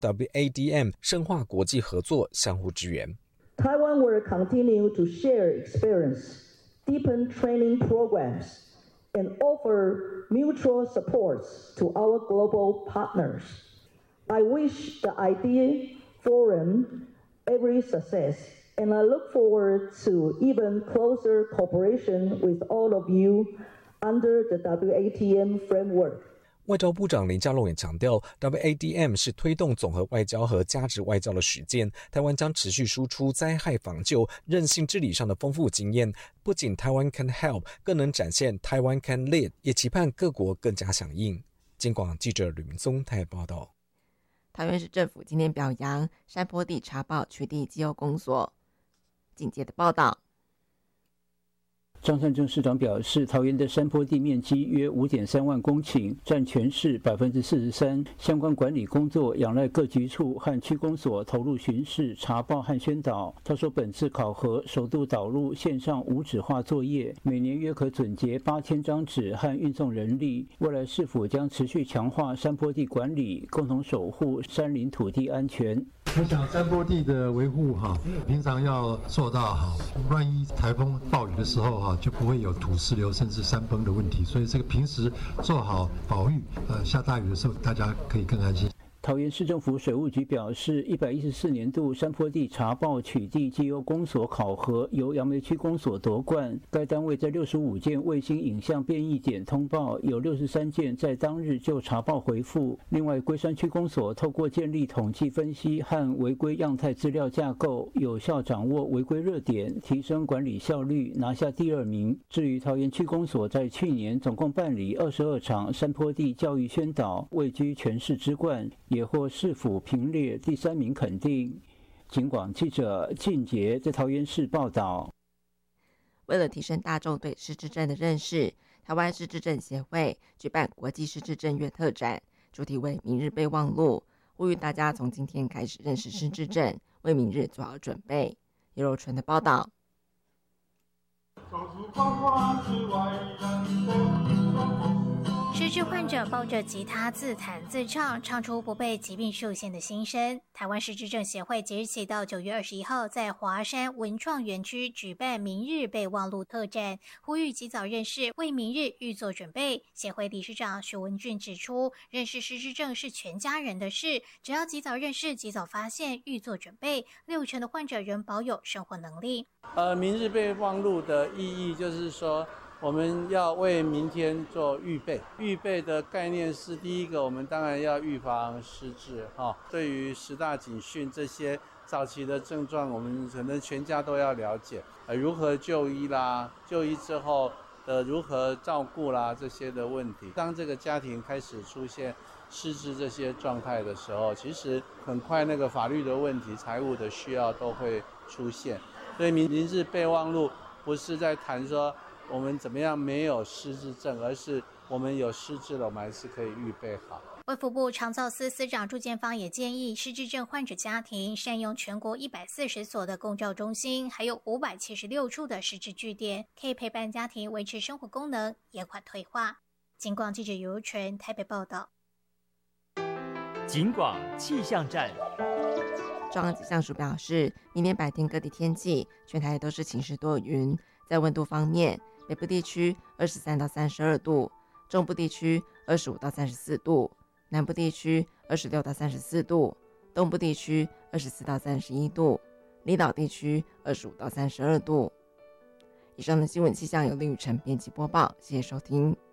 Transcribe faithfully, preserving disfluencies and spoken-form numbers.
W A D M 深化国际合作，相互支援。 Taiwan will continue to share experience, deepen training programs, and offer mutual supports to our global partners. I wish the IDEA Forum every success, and I look forward to even closer cooperation with all of you under the W A D M framework. 外交部长林佳龙也强调 W A D M 是推动总和外交和价值外交的实践，台湾将持续输出灾害防救、韧性治理上的丰富经验，不仅台湾 can help， 更能展现台湾 can lead， 也期盼各国更加响应。金广记者吕明宗台报道。 桃园市政府今天表扬山坡地查报取缔机油公所。紧接着报道， 张善政市长表示，桃园的山坡地面积约 五点三万公顷，占全市 百分之四十三。相关管理工作仰赖各局处和区公所投入巡视、查报和宣导。他说，本次考核首度导入线上无纸化作业，每年约可准结八千张纸和运送人力。未来市府将持续强化山坡地管理，共同守护山林土地安全。 我想山坡地的维护哈，平常要做到好，万一台风暴雨的时候哈，就不会有土石流甚至山崩的问题。所以这个平时做好保育，呃，下大雨的时候大家可以更安心。 桃园市政府水务局表示，一百一十四年度山坡地查报取缔机油公所考核由杨梅区公所夺冠。该单位在六十五件卫星影像变异点通报，有六十三件在当日就查报回复。另外，龟山区公所透过建立统计分析和违规样态资料架构，有效掌握违规热点，提升管理效率，拿下第二名。至于桃园区公所在去年总共办理二十二场山坡地教育宣导，位居全市之冠，也获市府评列第三名肯定。警广记者靳杰在桃园市报道。 为了提升大众对失智症的认识，台湾失智症协会举办国际失智症月特展，主题为明日备忘录，呼吁大家从今天开始认识失智症，为明日做好准备。叶柔纯的报道。 失智患者抱着吉他自弹自唱，唱出不被疾病受限的心声。台湾失智症协会即日起到九月二十一号，在华山文创园区举办明日备忘录特展，呼吁及早认识，为明日预做准备。协会理事长许文俊指出，认识失智症是全家人的事，只要及早认识、及早发现、预做准备，六成的患者仍保有生活能力。 呃，明日备忘录的意义就是说，我们要为明天做预备。预备的概念是，第一个，我们当然要预防失智哈、哦。对于十大警讯这些早期的症状，我们可能全家都要了解，呃，如何就医啦，就医之后的如何照顾啦，这些的问题。当这个家庭开始出现失智这些状态的时候，其实很快那个法律的问题、财务的需要都会出现。所以明日备忘录不是在谈说我们怎么样没有失智症，而是我们有失智了，我们还是可以预备好。 卫福部长照司司长朱建芳也建议失智症患者家庭善用全国一百四十所的共照中心，还有五百七十六处的失智据点，可以陪伴家庭维持生活功能，延缓退化。警广记者尤纯台北报道。 警广气象站。 中央气象署表示，明天白天各地天气全台都是晴时多云。在温度方面，北部地区二十三到三十二度，中部地区二十五到三十四度，南部地区二十六到三十四度，东部地区二十四到三十一度，离岛地区二十五到三十二度。以上的新闻气象由林雨晨编辑播报，谢谢收听。